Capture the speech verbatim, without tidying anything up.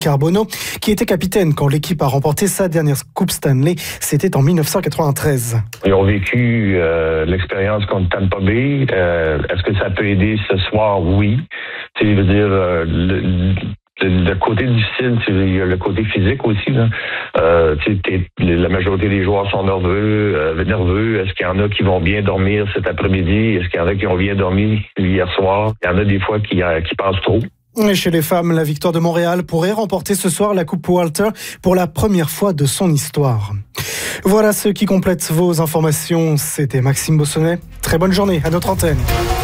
Carbonneau, qui était capitaine quand l'équipe a remporté sa dernière Coupe Stanley. C'était en dix-neuf cent quatre-vingt-treize. Ils ont vécu euh, l'expérience contre Tampa Bay. Euh, est-ce que ça peut aider ce soir? Oui. Tu sais, je veux dire, euh, le, le, le côté difficile, c'est il y a le côté physique aussi. Là. Euh, tu sais, la majorité des joueurs sont nerveux. Euh, nerveux. Est-ce qu'il y en a qui vont bien dormir cet après-midi? Est-ce qu'il y en a qui ont bien dormi hier soir? Il y en a des fois qui, euh, qui pensent trop. Et chez les femmes, la Victoire de Montréal pourrait remporter ce soir la Coupe Walter pour la première fois de son histoire. Voilà ce qui complète vos informations. C'était Maxime Bossonnet. Très bonne journée à notre antenne.